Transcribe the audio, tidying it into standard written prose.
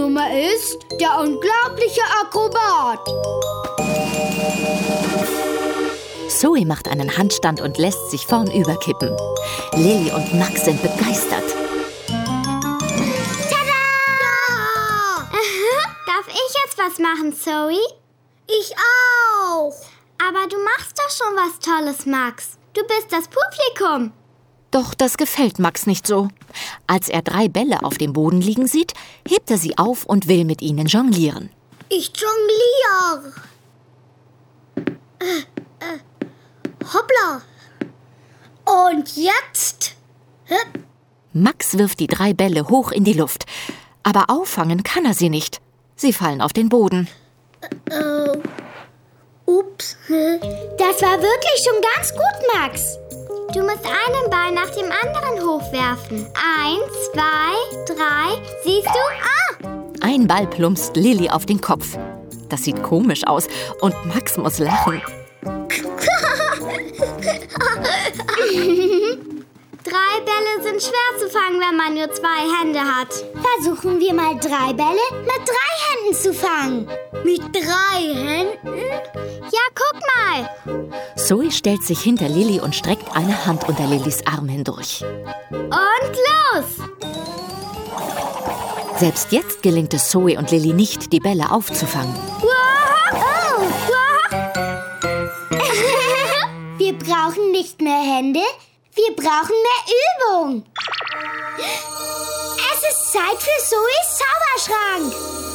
Nummer ist der unglaubliche Akrobat. Zoe macht einen Handstand und lässt sich vornüberkippen. Lilli und Max sind begeistert. Tada! Darf ich jetzt was machen, Zoe? Ich auch. Aber du machst doch schon was Tolles, Max. Du bist das Publikum. Doch das gefällt Max nicht so. Als er 3 Bälle auf dem Boden liegen sieht, hebt er sie auf und will mit ihnen jonglieren. Ich jongliere. Hoppla. Und jetzt? Max wirft die 3 Bälle hoch in die Luft. Aber auffangen kann er sie nicht. Sie fallen auf den Boden. Ups. Das war wirklich schon ganz gut, Max. Du musst einen Ball nach dem anderen hochwerfen. 1, 2, 3. Siehst du? Ein Ball plumpst Lilli auf den Kopf. Das sieht komisch aus und Max muss lachen. 3 Bälle sind schwer zu fangen, wenn man nur 2 Hände hat. Versuchen wir mal 3 Bälle mit 3 Händen zu fangen. Mit 3 Händen? Ja, guck mal. Zoe stellt sich hinter Lilli und streckt eine Hand unter Lillis Arm hindurch. Und los! Selbst jetzt gelingt es Zoe und Lilli nicht, die Bälle aufzufangen. Wir brauchen nicht mehr Hände, wir brauchen mehr Übung. Es ist Zeit für Zoes Zauberschrank.